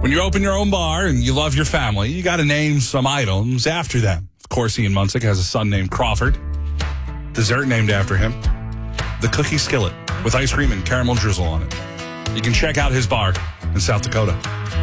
When you open your own bar and you love your family, you got to name some items after them. Of course, Ian Munsick has a son named Crawford. Dessert named after him. The Cookie Skillet with ice cream and caramel drizzle on it. You can check out his bar in South Dakota.